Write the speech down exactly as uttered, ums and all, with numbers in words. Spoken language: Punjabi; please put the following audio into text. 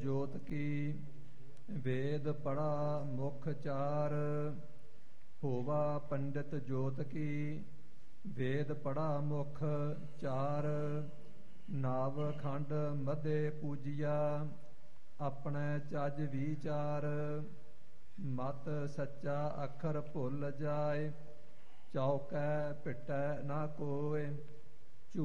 ਜੋਤ ਕੀ ਵੇਦ ਪੜਾ ਮੁਖ ਚਾਰ। ਹੋਵਾ ਪੰਡਿਤ ਜੋਤ ਕੀ ਵੇਦ ਪੜਾ ਮੁਖ ਚਾਰ। ਨਾਵ ਖੰਡ ਮਧੇ ਪੂਜਿਆ ਆਪਣੇ ਚੱਜ ਵਿਚਾਰ। ਮਤ ਸੱਚਾ ਅੱਖਰ ਭੁੱਲ ਜਾਏ ਚੌਕੈ ਪਿਟੈ ਨਾ ਕੋਇ।